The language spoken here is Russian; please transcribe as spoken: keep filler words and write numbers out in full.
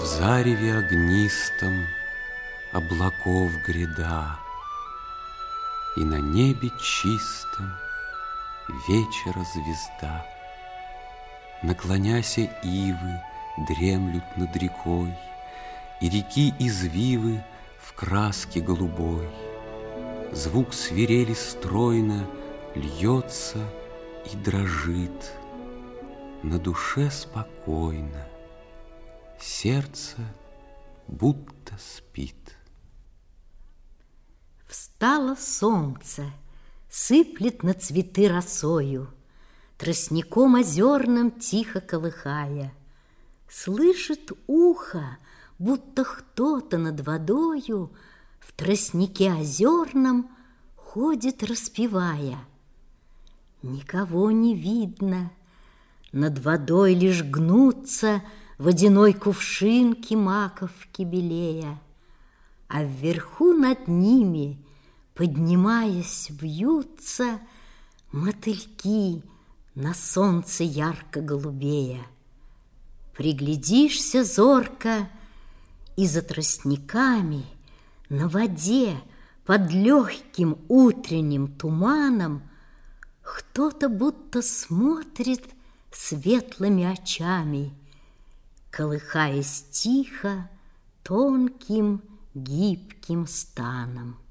зареве огнистом облаков гряда, и на небе чистом вечера звезда. Наклоняся ивы дремлют над рекой, и реки извивы в краске голубой. Звук свирели стройно льется и дрожит, на душе спокойно, сердце будто спит. Встало солнце, сыплет на цветы росою, тростником озерным тихо колыхая. Слышит ухо, будто кто-то над водою в тростнике озерном ходит, распевая. Никого не видно, над водой лишь гнутся водяной кувшинки маковки белея, а вверху над ними, поднимаясь, вьются мотыльки на солнце ярко голубея. Приглядишься зорко, и за тростниками на воде под легким утренним туманом кто-то будто смотрит светлыми очами, колыхаясь тихо тонким гибким станом.